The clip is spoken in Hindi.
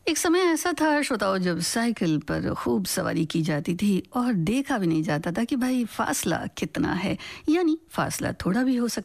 एक समय ऐसा था श्रोताओं जब साइकिल पर खूब सवारी की जाती थी और देखा भी नहीं जाता था कि भाई फासला कितना है, यानी फासला थोड़ा भी हो सकता